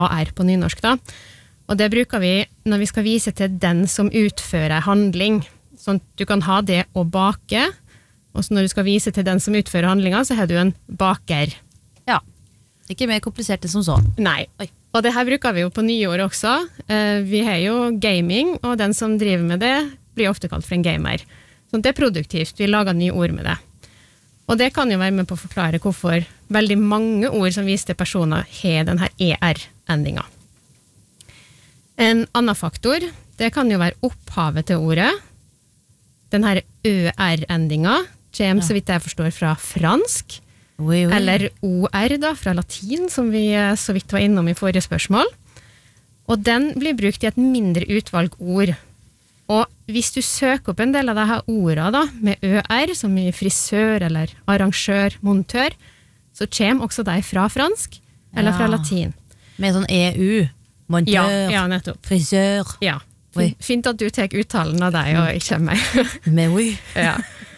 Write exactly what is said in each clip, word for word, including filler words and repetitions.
A-R på nynorsk da. Og det bruker vi når vi skal vise til den som utfører handling. Sånn at du kan ha det å bake, og så når du skal vise til den som utfører handlinga, så har du en baker. Ja, ikke mer komplisert enn som så. Nei, og det her bruker vi jo på nyord også. Vi har jo gaming, og den som driver med det blir ofte kalt for en gamer. Så det er produktivt, vi lager nye ord med det. Og det kan jo være med på å forklare hvorfor veldig mange ord som viser til personer har denne E R-endingen. En annen faktor, det kan jo være opphavet til ordet. Den her Ø R-endingen kommer, så vidt jeg forstår, fra fransk, oui, oui. eller O R da, fra latin, som vi så vidt var innom i forrige spørsmål. Og den blir brukt i et mindre utvalg ord. Og hvis du søker opp en del av disse ordene da, med Ø R, som i frisør eller arrangør, montør, så kommer også de fra fransk, eller fra Ja. latin. Med sånn E U, montør, Ja, ja, nettopp. frisør. Ja, Oui. fint at du tar uttalen av deg, og ikke meg. Men oui. Ja.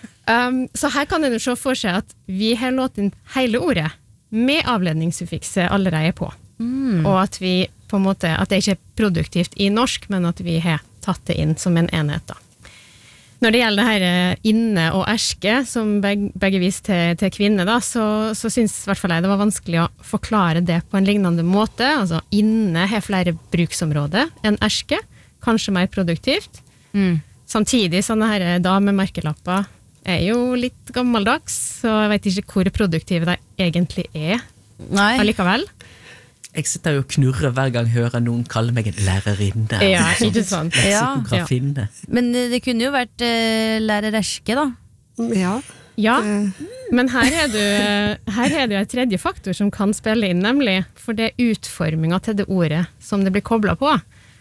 Um, så her kan en jo se for seg at vi har låt inn hele ordet med avledningssuffikset allerede på. Mm. Og at vi på en måte, at det ikke er produktivt i norsk, men at vi har tatt det inn som en enhet da. Når det gjelder det her inne og erske, som begge, begge viser til, til kvinner da, så, så synes i hvert fall jeg det var vanskelig å forklare det på en lignende måte. Altså inne har flere bruksområder enn erske, kanskje mer produktivt. Mm. Samtidig, sånne her damemerkelapper er jo litt gammeldags, så jeg vet ikke hvor produktive de egentlig er Nei. allikevel. Jeg sitter jo og knurrer hver gang jeg hører noen kalle meg en lærerinne. Ja, ikke sant. Leksikografinne. Men det kunne jo vært uh, lærer Erske da. Ja. Ja, men her er det her er det jo en tredje faktor som kan spille inn, nemlig for det er utformingen til det ordet som det blir koblet på.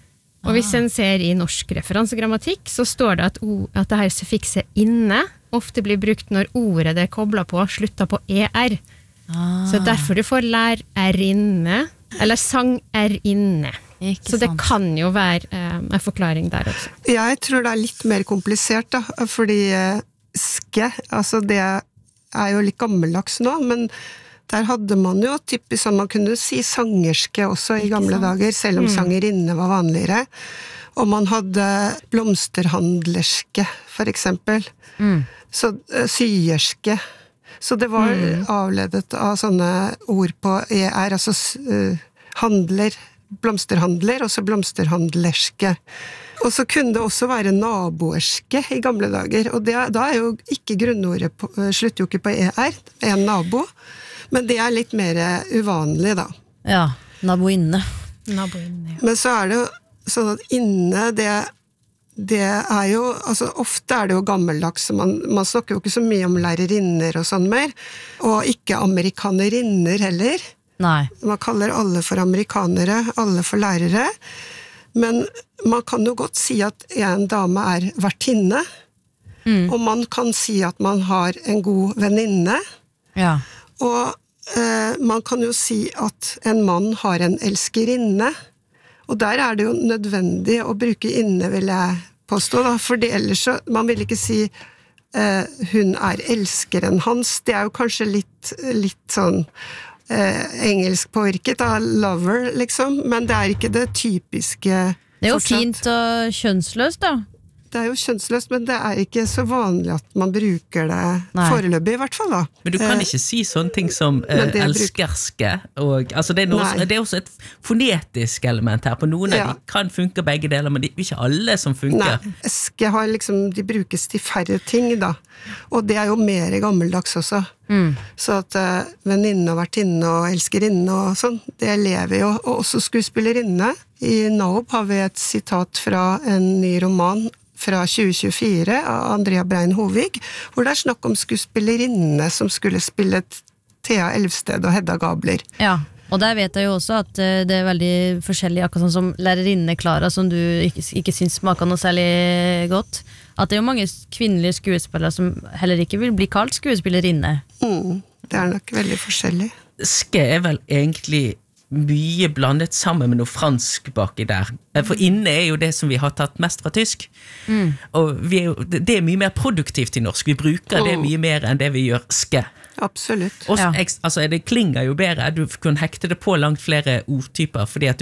Og hvis en ser i norsk referansegrammatikk, så står det at, o, at det her suffikset inne ofte blir brukt når ordet det er koblet på slutter på er. Ah. Så derfor du får lær er inne, eller sang er inne. Ikke Så det sant. kan jo være eh, en forklaring der også. Jeg tror det er litt mer komplisert da, fordi eh, ske, altså det er jo litt gammeldags nå, men der hadde man jo typisk sånn, man kunne si sangerske også i gamle sant? dager, selv om Mm. sangerinne var vanligere. Og man hadde blomsterhandlerske, for eksempel. Mm. Så eh, syerske. Så det var avledet av sånne ord på er, altså uh, handler, blomsterhandler, og så blomsterhandlerske. Og så kunne det også være naboerske i gamle dager, og det, da er jo ikke grunnordet, på, slutter jo ikke på er, en nabo, men det er litt mer uvanlig da. Ja, naboinne. Naboen, ja. Men så er det jo sånn at inne, det det er jo, altså ofte er det jo gammeldags, man, man snakker jo ikke så mye om lærerinner og sånn mer, og ikke amerikanerinner heller. Nei. Man kaller alle for amerikanere, alle for lærere, men man kan jo godt si at en dame er vertinne, Mm. og man kan si at man har en god venninne, Ja. og eh, man kan jo si at en mann har en elskerinne, og der er det jo nødvendig å bruke inne, vil jeg påstå, da, for det ellers så, man vil ikke si eh, hun er elskeren hans, det er jo kanskje litt, litt sånn eh, engelsk påvirket, da, lover liksom, men det er ikke det typiske Det er jo fortsatt. fint og kjønnsløst da. Det er jo kjønnsløst, men det er ikke så vanlig at man bruker det Nei. foreløpig i hvert fall da. Men du kan Eh, ikke si sånne ting som eh, Men det bruk- elskerske, og, altså det, er noe, Nei. det er også et fonetisk element her, på noen Ja. av de kan funke begge deler, men det er ikke alle som funker. Nei, eske har liksom, de brukes til færre ting da, og det er jo mer gammeldags også. Mm. Så at uh, venninne og vertinne og elskerinne og sånn, det lever jo, og også skuespillerinne. I Naob har vi et sitat fra en ny roman fra tjue tjuefire av Andrea Brein Hovig, hvor det er snakk om skuespillerinne som skulle spille Thea Elvsted og Hedda Gabler. Ja, og der vet jeg jo også at eh, det er veldig forskjellig, akkurat sånn som lærerinne Klara, som du ikke, ikke synes smaker noe særlig godt. At det er jo mange kvinnelige skuespillere som heller ikke vil bli kalt skuespillerinne. Mm, det er nok veldig forskjellig. Ske er vel egentlig mye blandet sammen med noe fransk baki der. For inne er jo det som vi har tatt mest fra tysk. Mm. Og vi er jo, det er mye mer produktivt i norsk. Vi bruker det mye mer enn det vi gjør ske. Absolutt. Og, Ja. eks- altså, det klinger jo bedre, du kan hekte det på langt flere ordtyper, fordi at